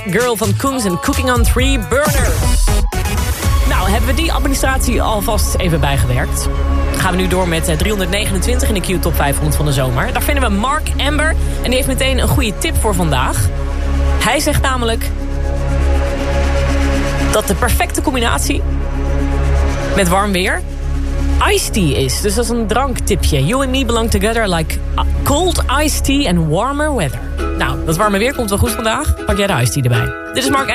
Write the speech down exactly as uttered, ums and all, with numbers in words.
Girl van Koens en Cooking on Three Burners. Nou, hebben we die administratie alvast even bijgewerkt. Gaan we nu door met driehonderdnegenentwintig in de Q Top vijfhonderd van de zomer. Daar vinden we Mark Amber. En die heeft meteen een goede tip voor vandaag. Hij zegt namelijk dat de perfecte combinatie met warm weer iced tea is. Dus dat is een dranktipje. You and me belong together like cold iced tea and warmer weather. Nou, dat warme weer komt wel goed vandaag. Pak jij de iced tea erbij. Dit is Mark